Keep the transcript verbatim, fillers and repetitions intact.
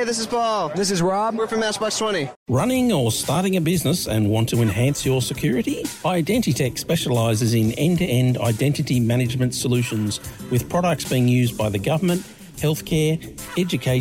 this is Paul. This is Rob. We're from Matchbox twenty. Running or starting a business and want to enhance your security? Identitech specialises in end-to-end identity management solutions with products being used by the government, healthcare, education,